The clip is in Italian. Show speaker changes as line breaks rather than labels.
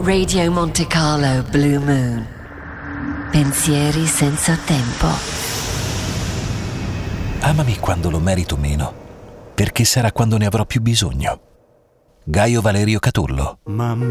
Radio Monte Carlo Blue Moon. Pensieri senza tempo.
Amami quando lo merito meno, perché sarà quando ne avrò più bisogno. Gaio Valerio Catullo.
Mamma